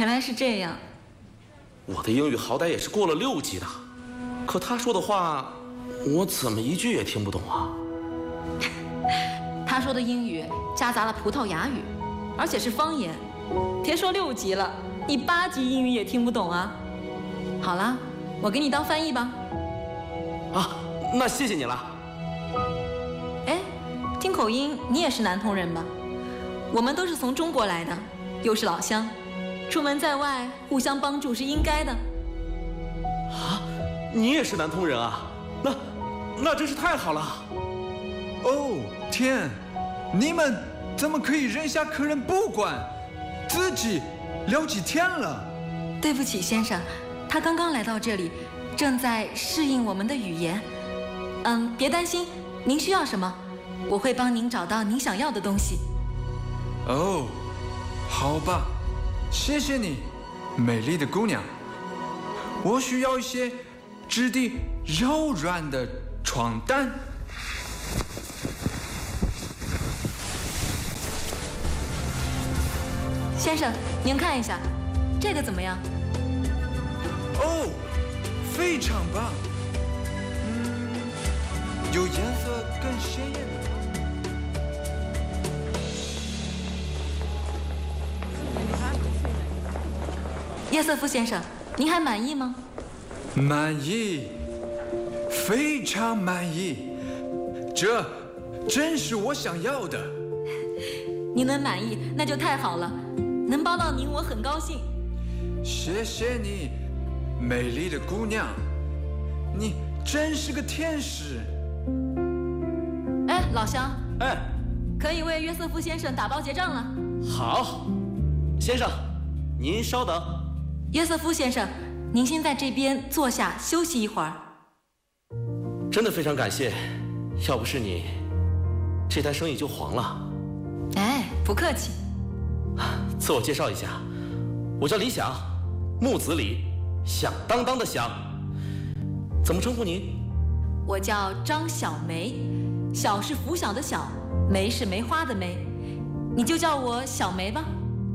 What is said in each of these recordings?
原来是这样。 我的英语好歹也是过了6级的，可他说的话，我怎么一句也听不懂啊？ 他说的英语夹杂了葡萄牙语，而且是方言。别说6级了，你8级英语也听不懂啊。好了，我给你当翻译吧。 啊，那谢谢你了。 哎，听口音，你也是南通人吧？我们都是从中国来的，又是老乡，出门在外互相帮助是应该的。 啊，你也是南通人啊？那真是太好了。 哦天，你们怎么可以扔下客人不管，自己聊起天了？ 对不起，先生，他刚刚来到这里，正在适应我们的语言。别担心，您需要什么，我会帮您找到您想要的东西。 哦，好吧，谢谢你，美丽的姑娘。我需要一些质地柔软的床单。 先生，您看一下，这个怎么样？ 哦，非常棒。有颜色更鲜艳的。 约瑟夫先生，您还满意吗？ 满意，非常满意，这真是我想要的。 您能满意，那就太好了，能帮到您，我很高兴。 谢谢你，美丽的姑娘，你真是个天使。 哎，老乡， 哎， 可以为约瑟夫先生打包结账了。 好，先生，您稍等。 约瑟夫先生，您先在这边坐下休息一会儿。 真的非常感谢，要不是你，这单生意就黄了。 哎，不客气。 自我介绍一下，我叫李想，木子李，响当当的响。怎么称呼您？ 我叫张小梅，小是拂晓的晓，梅是梅花的梅，你就叫我小梅吧。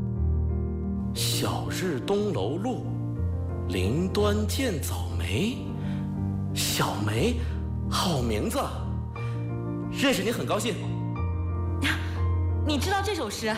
晓日东楼路，林端见早梅。小梅，好名字。认识你很高兴。 你知道这首诗？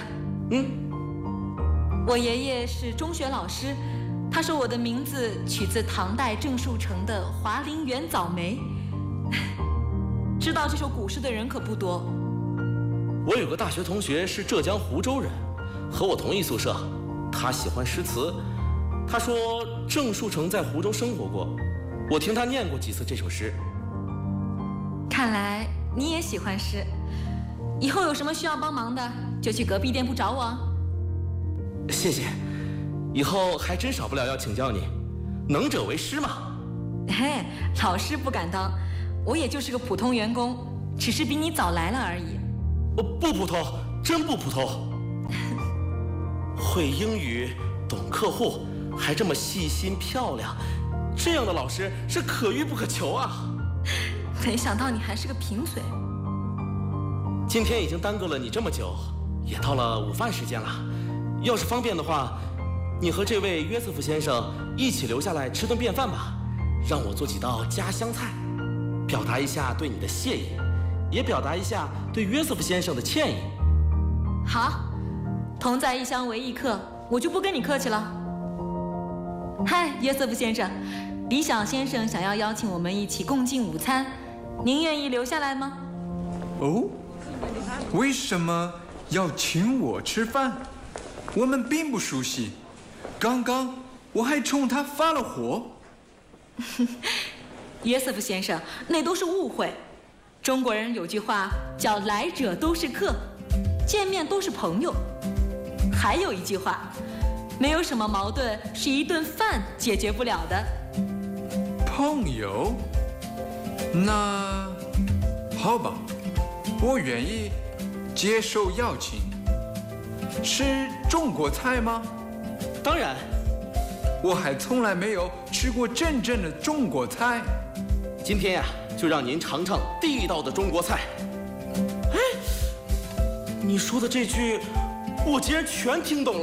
我爷爷是中学老师，他说我的名字取自唐代郑树成的《华林园早梅》。知道这首古诗的人可不多。 我有个大学同学是浙江湖州人，和我同一宿舍。他喜欢诗词，他说郑树成在湖州生活过，我听他念过几次这首诗。 看来你也喜欢诗，以后有什么需要帮忙的，就去隔壁店铺找我啊。 谢谢，以后还真少不了要请教你，能者为师嘛。 嘿，老师不敢当，我也就是个普通员工，只是比你早来了而已。 不普通，真不普通。会英语，懂客户，还这么细心漂亮，这样的老师是可遇不可求啊。 没想到你还是个贫嘴。 今天已经耽搁了你这么久，也到了午饭时间了。要是方便的话，你和这位约瑟夫先生一起留下来吃顿便饭吧，让我做几道家乡菜，表达一下对你的谢意，也表达一下对约瑟夫先生的歉意。 好，同在异乡为异客，我就不跟你客气了。嗨，约瑟夫先生，李想先生想要邀请我们一起共进午餐，您愿意留下来吗？ 哦，为什么要请我吃饭？我们并不熟悉，刚刚我还冲他发了火。 约瑟夫先生，那都是误会。中国人有句话叫“来者都是客”，见面都是朋友。还有一句话，没有什么矛盾是一顿饭解决不了的。 朋友？那好吧，我愿意接受邀请。吃中国菜吗？ 当然。 我还从来没有吃过真正的中国菜。 今天呀，就让您尝尝地道的中国菜。哎，你说的这句，我竟然全听懂了。